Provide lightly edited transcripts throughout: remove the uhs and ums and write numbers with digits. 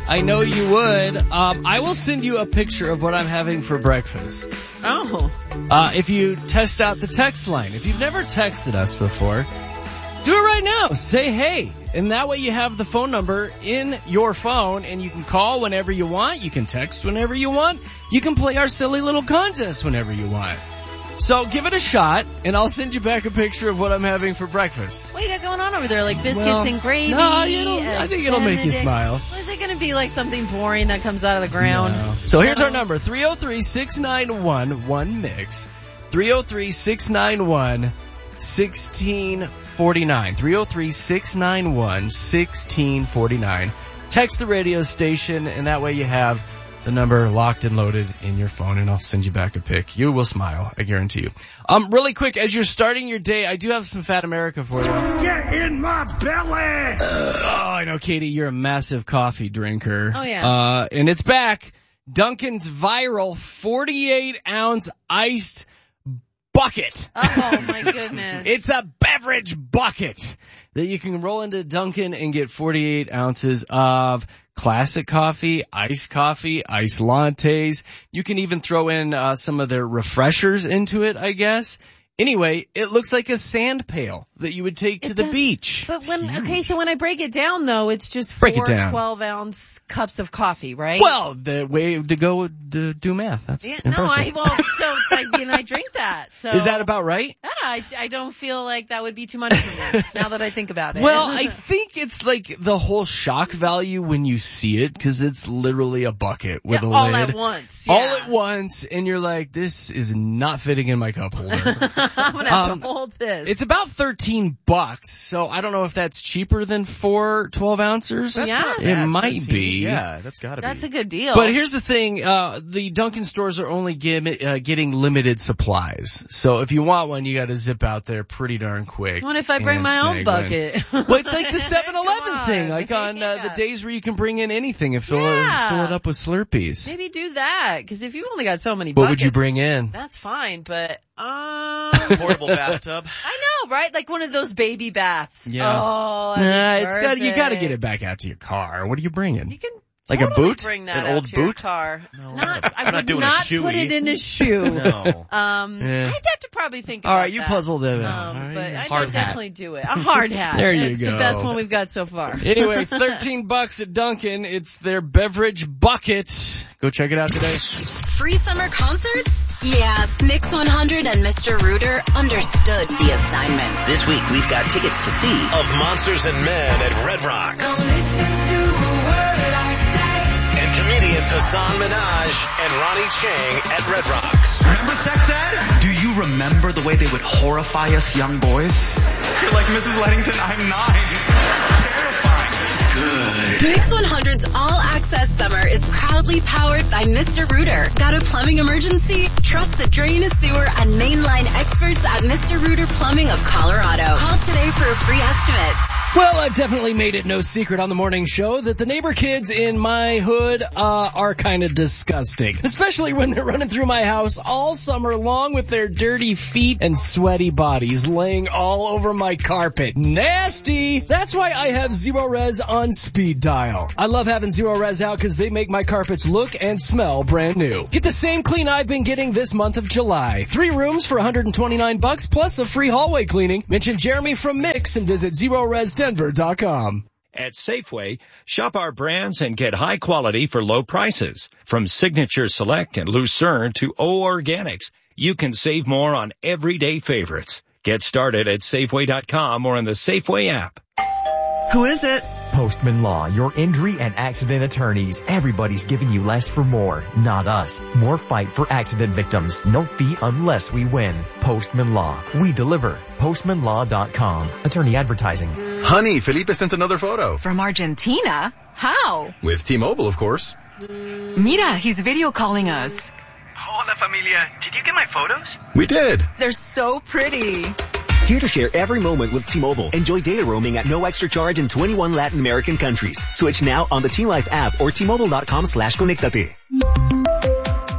I know you would. I will send you a picture of what I'm having for breakfast. Oh. If you test out the text line. If you've never texted us before, do it right now. Say hey. And that way you have the phone number in your phone and you can call whenever you want. You can text whenever you want. You can play our silly little contest whenever you want. So give it a shot, and I'll send you back a picture of what I'm having for breakfast. What you got going on over there? Like biscuits and gravy? No, I think it'll make you smile. Well, is it going to be like something boring that comes out of the ground? No. So here's our number, 303-691-1MIX. 303-691-1649. 303-691-1649. Text the radio station, and that way you have the number locked and loaded in your phone, and I'll send you back a pic. You will smile, I guarantee you. Really quick, as you're starting your day, I do have some Fat America for you. Get in my belly! I know, Katie, you're a massive coffee drinker. Oh, yeah. And it's back. Dunkin's viral 48-ounce iced bucket. Oh, my goodness. It's a beverage bucket that you can roll into Dunkin' and get 48 ounces of classic coffee, iced lattes. You can even throw in some of their refreshers into it, I guess. Anyway, it looks like a sand pail that you would take to the beach. But so when I break it down, though, it's just 4 12-ounce cups of coffee, right? Well, the way to go to do math. That's impressive. I drink that. So is that about right? Yeah, I don't feel like that would be too much for me now that I think about it. Well, I think it's like the whole shock value when you see it, because it's literally a bucket with a lid. All at once. Yeah. All at once, and you're like, this is not fitting in my cup holder. I'm going to have to hold this. It's about $13, so I don't know if that's cheaper than 4 12-ounces. It might be. Yeah, that's got to be. That's a good deal. But here's the thing. The Dunkin' stores are only getting limited supplies. So if you want one, you got to zip out there pretty darn quick. What if I bring my own bucket? Well, it's like the 7-Eleven thing, like on the days where you can bring in anything and fill it up with Slurpees. Maybe do that, because if you've only got so many buckets. What would you bring in? That's fine, but... portable bathtub. I know, right? Like one of those baby baths. Yeah. Oh, you got to get it back out to your car. What are you bringing? You can like totally a boot? bring that an old out to boot? Your car. No, I would not put it in a shoe. No. I'd have to probably think about All right, you that. puzzled it out. But I'd definitely do it. A hard hat. There you It's go. the best one we've got so far. Anyway, $13 at Dunkin'. It's their beverage bucket. Go check it out today. Free summer concerts? Yeah, Mix 100 and Mr. Rooter understood the assignment. This week we've got tickets to see Of Monsters and Men at Red Rocks. And comedians Hassan Minaj and Ronnie Chang at Red Rocks. Remember Sex Ed? Do you remember the way they would horrify us young boys? You're like Mrs. Lettington, I'm 9. Terrifying. Good. Mix 100's all-access summer is proudly powered by Mr. Rooter. Got a plumbing emergency? Trust the drain, sewer, and mainline experts at Mr. Rooter Plumbing of Colorado. Call today for a free estimate. Well, I've definitely made it no secret on the morning show that the neighbor kids in my hood are kind of disgusting. Especially when they're running through my house all summer long with their dirty feet and sweaty bodies laying all over my carpet. Nasty! That's why I have Zero Res on speed dial. I love having Zero Res out because they make my carpets look and smell brand new. Get the same clean I've been getting this month of July. 3 rooms for $129 plus a free hallway cleaning. Mention Jeremy from Mix and visit ZeroResDenver.com. At Safeway, shop our brands and get high quality for low prices. From Signature Select and Lucerne to O Organics, you can save more on everyday favorites. Get started at Safeway.com or on the Safeway app. Who is it? Postman Law, your injury and accident attorneys. Everybody's giving you less for more. Not us. More fight for accident victims. No fee unless we win. Postman Law. We deliver. PostmanLaw.com. Attorney advertising. Honey, Felipe sent another photo. From Argentina? How? With T-Mobile, of course. Mira, he's video calling us. Hola, familia. Did you get my photos? We did. They're so pretty. Here to share every moment with T-Mobile. Enjoy data roaming at no extra charge in 21 Latin American countries. Switch now on the T-Life app or T-Mobile.com/conectate.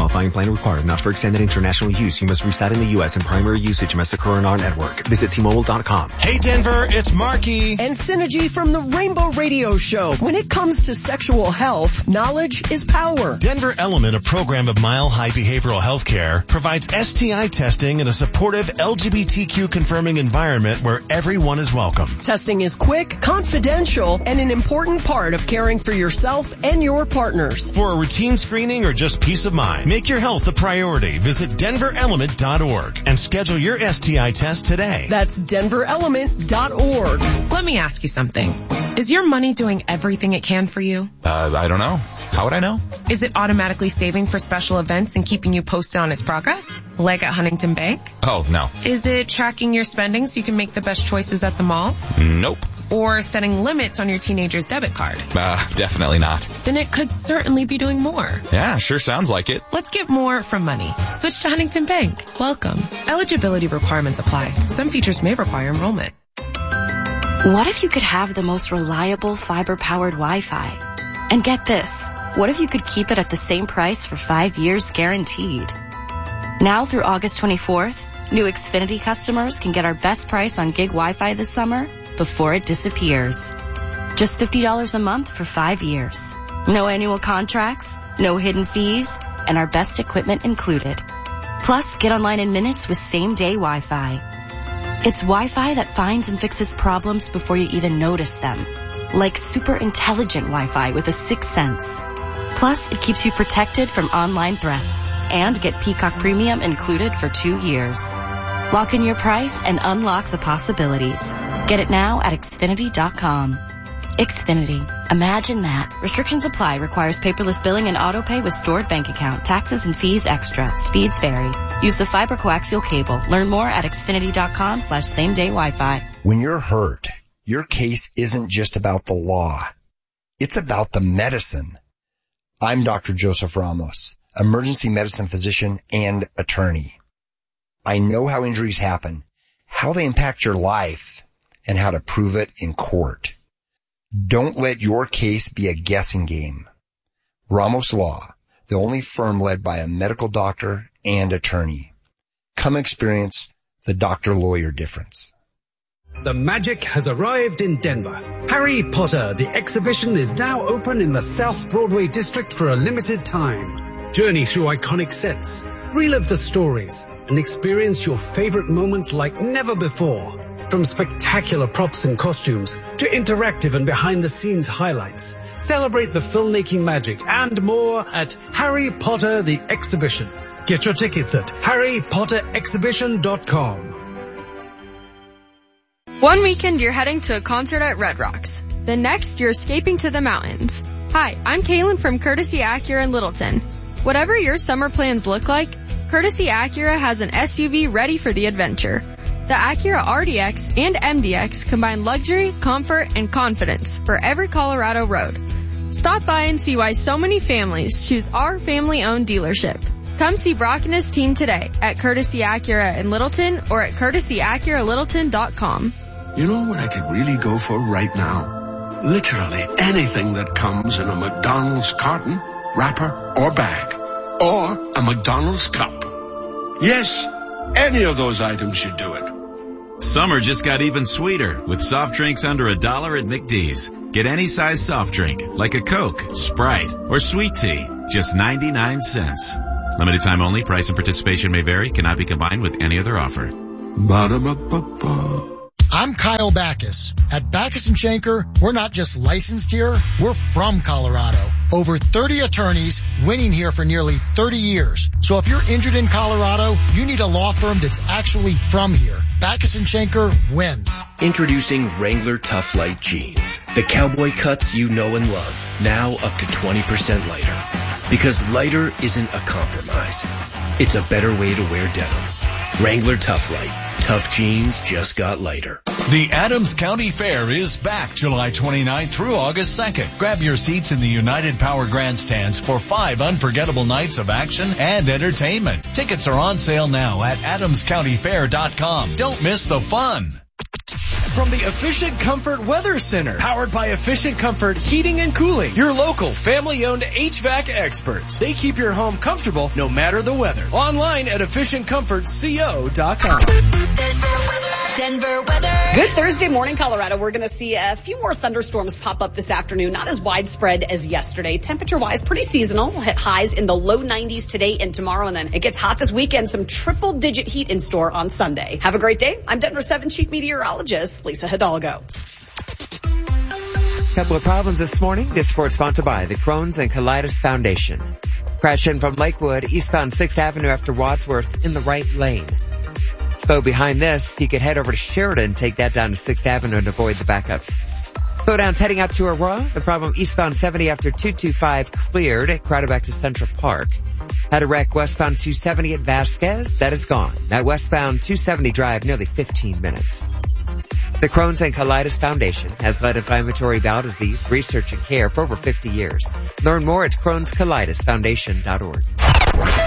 Qualifying plan required. Not for extended international use. You must reside in the U.S. and primary usage must occur on our network. Visit T-Mobile.com. Hey Denver, it's Marky. And Synergy from the Rainbow Radio Show. When it comes to sexual health, knowledge is power. Denver Element, a program of Mile High Behavioral Health Care, provides STI testing in a supportive LGBTQ confirming environment where everyone is welcome. Testing is quick, confidential, and an important part of caring for yourself and your partners. For a routine screening or just peace of mind, make your health a priority. Visit DenverElement.org and schedule your STI test today. That's DenverElement.org. Let me ask you something. Is your money doing everything it can for you? I don't know. How would I know? Is it automatically saving for special events and keeping you posted on its progress? Like at Huntington Bank? Oh, no. Is it tracking your spending so you can make the best choices at the mall? Nope. Or setting limits on your teenager's debit card? Definitely not. Then it could certainly be doing more. Yeah, sure sounds like it. Let's get more from money. Switch to Huntington Bank. Welcome. Eligibility requirements apply. Some features may require enrollment. What if you could have the most reliable fiber-powered Wi-Fi? And get this, what if you could keep it at the same price for 5 years guaranteed? Now through August 24th, new Xfinity customers can get our best price on gig Wi-Fi this summer before it disappears. Just $50 a month for 5 years. No annual contracts, no hidden fees, and our best equipment included. Plus, get online in minutes with same-day Wi-Fi. It's Wi-Fi that finds and fixes problems before you even notice them. Like super intelligent Wi-Fi with a sixth sense. Plus, it keeps you protected from online threats. And get Peacock Premium included for 2 years. Lock in your price and unlock the possibilities. Get it now at Xfinity.com. Xfinity. Imagine that. Restrictions apply. Requires paperless billing and auto pay with stored bank account. Taxes and fees extra. Speeds vary. Use of fiber coaxial cable. Learn more at Xfinity.com/same-day Wi-Fi. When you're hurt, your case isn't just about the law. It's about the medicine. I'm Dr. Joseph Ramos, emergency medicine physician and attorney. I know how injuries happen, how they impact your life, and how to prove it in court. Don't let your case be a guessing game. Ramos Law, the only firm led by a medical doctor and attorney. Come experience the doctor-lawyer difference. The magic has arrived in Denver. Harry Potter, the exhibition, is now open in the South Broadway district for a limited time. Journey through iconic sets, relive the stories, and experience your favorite moments like never before. From spectacular props and costumes to interactive and behind-the-scenes highlights, celebrate the filmmaking magic and more at Harry Potter the Exhibition. Get your tickets at harrypotterexhibition.com. One weekend you're heading to a concert at Red Rocks. The next you're escaping to the mountains. Hi, I'm Kaylin from Courtesy Acura in Littleton. Whatever your summer plans look like, Courtesy Acura has an SUV ready for the adventure. The Acura RDX and MDX combine luxury, comfort, and confidence for every Colorado road. Stop by and see why so many families choose our family-owned dealership. Come see Brock and his team today at Courtesy Acura in Littleton or at CourtesyAcuraLittleton.com. You know what I could really go for right now? Literally anything that comes in a McDonald's carton, wrapper, or bag. Or a McDonald's cup. Yes, any of those items should do it. Summer just got even sweeter with soft drinks under $1 at McD's. Get any size soft drink, like a Coke, Sprite, or sweet tea, just 99 cents. Limited time only. Price and participation may vary. Cannot be combined with any other offer. Ba-da-ba-ba-ba. I'm Kyle Backus. At Backus & Schenker, we're not just licensed here, we're from Colorado. Over 30 attorneys winning here for nearly 30 years. So if you're injured in Colorado, you need a law firm that's actually from here. Backus & Schenker wins. Introducing Wrangler Tough Light Jeans. The cowboy cuts you know and love. Now up to 20% lighter. Because lighter isn't a compromise. It's a better way to wear denim. Wrangler Tough Light. Tough jeans just got lighter. The Adams County Fair is back July 29th through August 2nd. Grab your seats in the United Power Grandstands for 5 unforgettable nights of action and entertainment. Tickets are on sale now at AdamsCountyFair.com. Don't miss the fun. from the Efficient Comfort Weather Center, powered by Efficient Comfort Heating and Cooling, your local family-owned HVAC experts. They keep your home comfortable no matter the weather. Online at efficientcomfortco.com. Denver weather. Good Thursday morning, Colorado. We're going to see a few more thunderstorms pop up this afternoon. Not as widespread as yesterday. Temperature-wise, pretty seasonal. We'll hit highs in the low 90s today and tomorrow, and then it gets hot this weekend. Some triple-digit heat in store on Sunday. Have a great day. I'm Denver 7 Chief Meteorologist Lisa Hidalgo. Couple of problems this morning. This report sponsored by the Crohn's and Colitis Foundation. Crash in from Lakewood, eastbound 6th Avenue after Wadsworth in the right lane. Slow behind this, you could head over to Sheridan, take that down to 6th Avenue and avoid the backups. Slowdowns heading out to Aurora. The problem eastbound 70 after 225 cleared, crowded back to Central Park. Had a wreck westbound 270 at Vasquez. That is gone. Now westbound 270 drive, nearly 15 minutes. The Crohn's and Colitis Foundation has led inflammatory bowel disease research and care for over 50 years. Learn more at Crohn'sColitisFoundation.org.